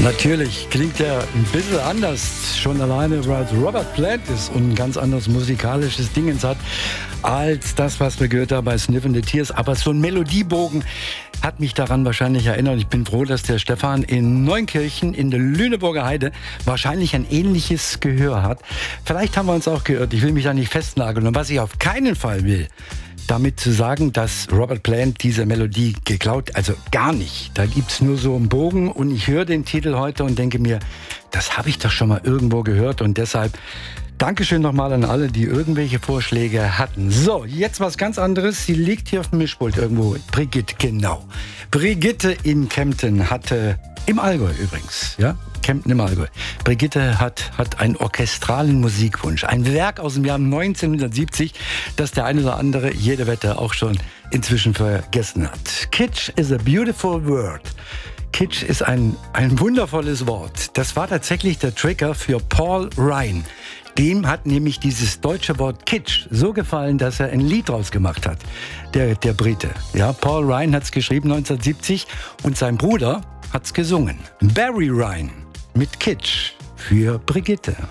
Natürlich klingt er ein bisschen anders, schon alleine, weil es Robert Plant ist und ein ganz anderes musikalisches Dingens hat, als das, was wir gehört haben bei Sniff and the Tears. Aber so ein Melodiebogen hat mich daran wahrscheinlich erinnert. Ich bin froh, dass der Stefan in Neunkirchen in der Lüneburger Heide wahrscheinlich ein ähnliches Gehör hat. Vielleicht haben wir uns auch gehört, ich will mich da nicht festnageln. Und was ich auf keinen Fall will, damit zu sagen, dass Robert Plant diese Melodie geklaut, also gar nicht. Da gibt's nur so einen Bogen und ich höre den Titel heute und denke mir, das habe ich doch schon mal irgendwo gehört und deshalb Dankeschön nochmal an alle, die irgendwelche Vorschläge hatten. So, jetzt was ganz anderes. Sie liegt hier auf dem Mischpult irgendwo. Brigitte, genau. Brigitte in Kempten hatte, im Allgäu übrigens, ja, Kempten im Allgäu. Brigitte hat einen orchestralen Musikwunsch. Ein Werk aus dem Jahr 1970, das der eine oder andere, jede Wette, auch schon inzwischen vergessen hat. Kitsch is a beautiful word. Kitsch ist ein wundervolles Wort. Das war tatsächlich der Trigger für Paul Ryan. Dem hat nämlich dieses deutsche Wort Kitsch so gefallen, dass er ein Lied draus gemacht hat, der Brite. Ja, Paul Ryan hat es geschrieben 1970 und sein Bruder hat es gesungen. Barry Ryan mit Kitsch für Brigitte.